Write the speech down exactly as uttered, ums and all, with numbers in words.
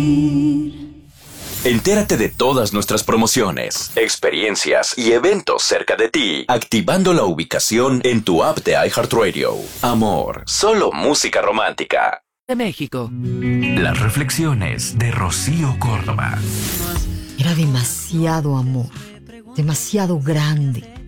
Entérate de todas nuestras promociones, experiencias y eventos cerca de ti, activando la ubicación en tu app de iHeartRadio. Amor, solo música romántica. De México. Las reflexiones de Rocío Córdoba. Era demasiado amor, demasiado grande.